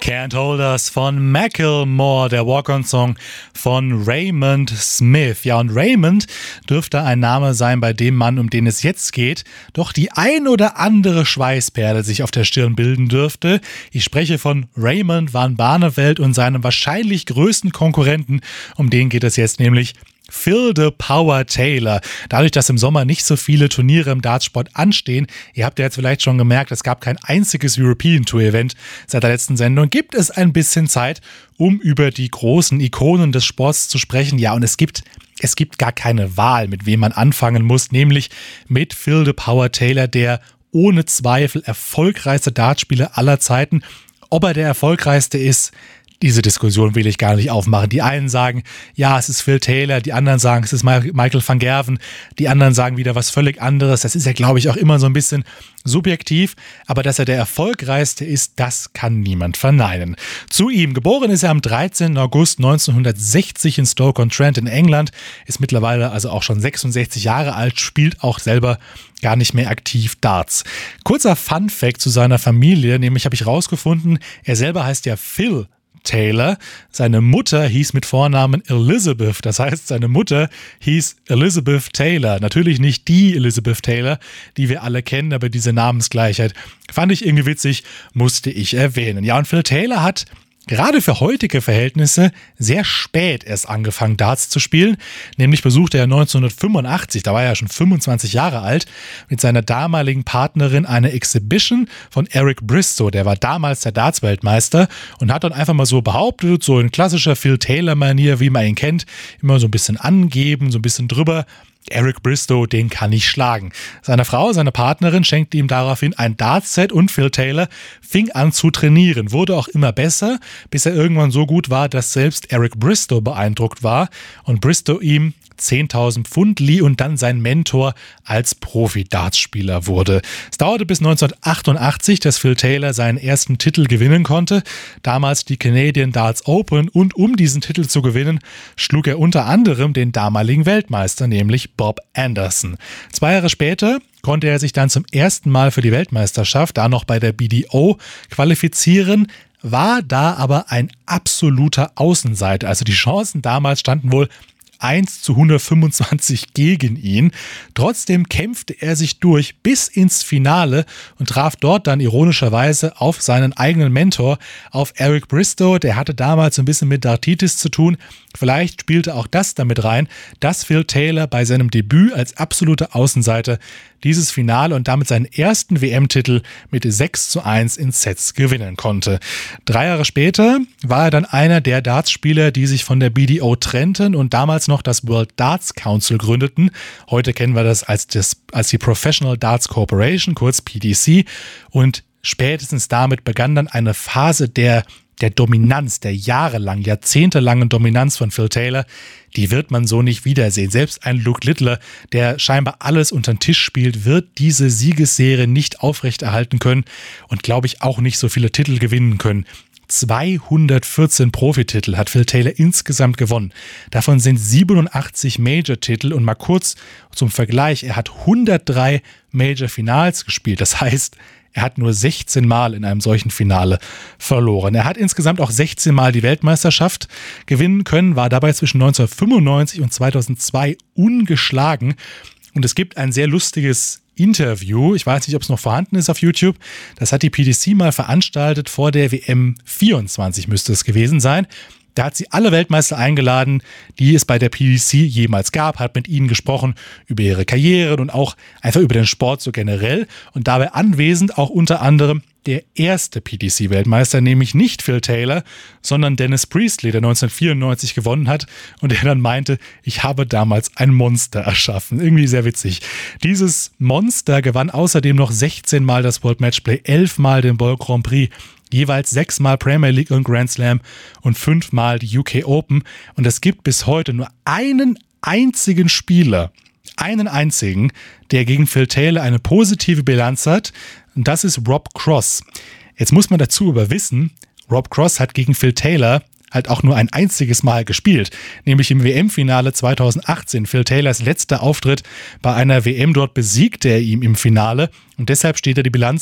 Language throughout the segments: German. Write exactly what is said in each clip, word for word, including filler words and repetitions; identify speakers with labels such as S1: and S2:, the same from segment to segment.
S1: Can't Hold Us von Macklemore, der Walk-on-Song von Raymond Smith. Ja, und Raymond dürfte ein Name sein bei dem Mann, um den es jetzt geht, doch die ein oder andere Schweißperle sich auf der Stirn bilden dürfte. Ich spreche von Raymond van Barneveld und seinem wahrscheinlich größten Konkurrenten, um den geht es jetzt nämlich. Phil the Power Taylor. Dadurch, dass im Sommer nicht so viele Turniere im Dartsport anstehen, ihr habt ja jetzt vielleicht schon gemerkt, es gab kein einziges European Tour Event seit der letzten Sendung, gibt es ein bisschen Zeit, um über die großen Ikonen des Sports zu sprechen. Ja, und es gibt es gibt gar keine Wahl, mit wem man anfangen muss, nämlich mit Phil the Power Taylor, der ohne Zweifel erfolgreichste Dartspieler aller Zeiten. Ob er der erfolgreichste ist, diese Diskussion will ich gar nicht aufmachen. Die einen sagen, ja, es ist Phil Taylor, die anderen sagen, es ist Michael van Gerwen, die anderen sagen wieder was völlig anderes. Das ist ja, glaube ich, auch immer so ein bisschen subjektiv, aber dass er der erfolgreichste ist, das kann niemand verneinen. Zu ihm, geboren ist er am dreizehnten August neunzehnhundertsechzig in Stoke-on-Trent in England, ist mittlerweile also auch schon sechsundsechzig Jahre alt, spielt auch selber gar nicht mehr aktiv Darts. Kurzer Fun-Fact zu seiner Familie, nämlich habe ich rausgefunden, er selber heißt ja Phil Taylor. Seine Mutter hieß mit Vornamen Elizabeth. Das heißt, seine Mutter hieß Elizabeth Taylor. Natürlich nicht die Elizabeth Taylor, die wir alle kennen, aber diese Namensgleichheit fand ich irgendwie witzig, musste ich erwähnen. Ja, und Phil Taylor hat gerade für heutige Verhältnisse sehr spät erst angefangen, Darts zu spielen. Nämlich besuchte er neunzehnhundertfünfundachtzig, da war er ja schon fünfundzwanzig Jahre alt, mit seiner damaligen Partnerin eine Exhibition von Eric Bristow. Der war damals der Darts-Weltmeister und hat dann einfach mal so behauptet, so in klassischer Phil Taylor-Manier, wie man ihn kennt, immer so ein bisschen angeben, so ein bisschen drüber. Eric Bristow, den kann ich schlagen. Seine Frau, seine Partnerin, schenkte ihm daraufhin ein Dartset und Phil Taylor fing an zu trainieren, wurde auch immer besser, bis er irgendwann so gut war, dass selbst Eric Bristow beeindruckt war und Bristow ihm zehntausend Pfund lieh und dann sein Mentor als Profi-Dartspieler wurde. Es dauerte bis neunzehnhundertachtundachtzig, dass Phil Taylor seinen ersten Titel gewinnen konnte, damals die Canadian Darts Open, und um diesen Titel zu gewinnen, schlug er unter anderem den damaligen Weltmeister, nämlich Bob Anderson. Zwei Jahre später konnte er sich dann zum ersten Mal für die Weltmeisterschaft, da noch bei der B D O, qualifizieren, war da aber ein absoluter Außenseiter. Also die Chancen damals standen wohl eins zu hundertfünfundzwanzig gegen ihn. Trotzdem kämpfte er sich durch bis ins Finale und traf dort dann ironischerweise auf seinen eigenen Mentor, auf Eric Bristow. Der hatte damals ein bisschen mit Dartitis zu tun. Vielleicht spielte auch das damit rein, dass Phil Taylor bei seinem Debüt als absoluter Außenseiter dieses Finale und damit seinen ersten W M-Titel mit sechs zu eins in Sets gewinnen konnte. Drei Jahre später war er dann einer der Dartspieler, die sich von der B D O trennten und damals noch das World Darts Council gründeten. Heute kennen wir das als, das, als die Professional Darts Corporation, kurz P D C. Und spätestens damit begann dann eine Phase der der Dominanz, der jahrelang, jahrzehntelangen Dominanz von Phil Taylor, die wird man so nicht wiedersehen. Selbst ein Luke Littler, der scheinbar alles unter den Tisch spielt, wird diese Siegesserie nicht aufrechterhalten können und, glaube ich, auch nicht so viele Titel gewinnen können. zweihundertvierzehn Profititel hat Phil Taylor insgesamt gewonnen. Davon sind siebenundachtzig Major-Titel und mal kurz zum Vergleich, er hat hundertdrei Major-Finals gespielt. Das heißt, er hat nur sechzehn Mal in einem solchen Finale verloren. Er hat insgesamt auch sechzehn Mal die Weltmeisterschaft gewinnen können, war dabei zwischen neunzehnhundertfünfundneunzig und zweitausendzwei ungeschlagen. Und es gibt ein sehr lustiges Interview, ich weiß nicht, ob es noch vorhanden ist auf YouTube, das hat die P D C mal veranstaltet vor der W M vierundzwanzig müsste es gewesen sein. Da hat sie alle Weltmeister eingeladen, die es bei der P D C jemals gab, hat mit ihnen gesprochen über ihre Karrieren und auch einfach über den Sport so generell. Und dabei anwesend auch unter anderem der erste P D C-Weltmeister, nämlich nicht Phil Taylor, sondern Dennis Priestley, der neunzehnhundertvierundneunzig gewonnen hat und der dann meinte, ich habe damals ein Monster erschaffen. Irgendwie sehr witzig. Dieses Monster gewann außerdem noch sechzehn Mal das World Matchplay, elf Mal den Bowl Grand Prix, jeweils sechsmal Premier League und Grand Slam und fünfmal die U K Open. Und es gibt bis heute nur einen einzigen Spieler, einen einzigen, der gegen Phil Taylor eine positive Bilanz hat. Und das ist Rob Cross. Jetzt muss man dazu aber wissen, Rob Cross hat gegen Phil Taylor halt auch nur ein einziges Mal gespielt, nämlich im W M-Finale zweitausendachtzehn. Phil Taylors letzter Auftritt bei einer W M, dort besiegte er ihn im Finale und deshalb steht da die Bilanz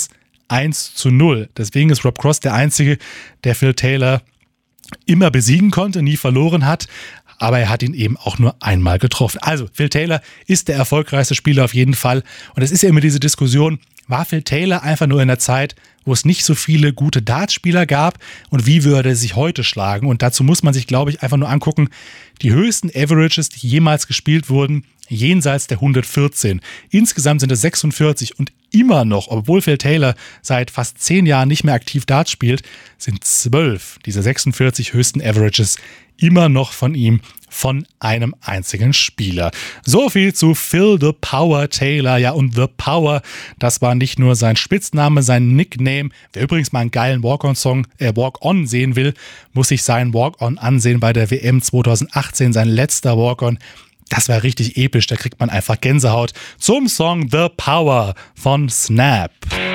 S1: eins zu null. Deswegen ist Rob Cross der Einzige, der Phil Taylor immer besiegen konnte, nie verloren hat. Aber er hat ihn eben auch nur einmal getroffen. Also Phil Taylor ist der erfolgreichste Spieler auf jeden Fall. Und es ist ja immer diese Diskussion, war Phil Taylor einfach nur in der Zeit, wo es nicht so viele gute Dartspieler gab und wie würde er sich heute schlagen? Und dazu muss man sich, glaube ich, einfach nur angucken, die höchsten Averages, die jemals gespielt wurden, jenseits der hundertvierzehn. Insgesamt sind es sechsundvierzig und immer noch, obwohl Phil Taylor seit fast zehn Jahren nicht mehr aktiv Dart spielt, sind zwölf dieser sechsundvierzig höchsten Averages immer noch von ihm, von einem einzigen Spieler. So viel zu Phil the Power Taylor. Ja, und The Power, das war nicht nur sein Spitzname, sein Nickname. Wer übrigens mal einen geilen Walk-on-Song, äh, Walk-on sehen will, muss sich seinen Walk-on ansehen bei der W M zweitausendachtzehn, sein letzter Walk-on. Das war richtig episch, da kriegt man einfach Gänsehaut zum Song The Power von Snap.